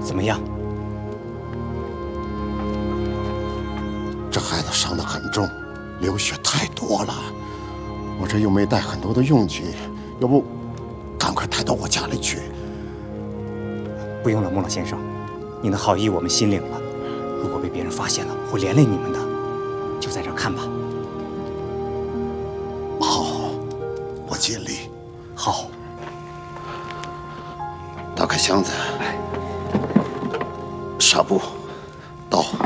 怎么样？ 这孩子伤得很重，流血太多了。我这又没带很多的用具，要不赶快抬到我家里去。 不用了，穆老先生，您的好意我们心领了。如果被别人发现了，会连累你们的。就在这儿看吧。 好，我尽力。 好。 打开箱子。纱布，刀。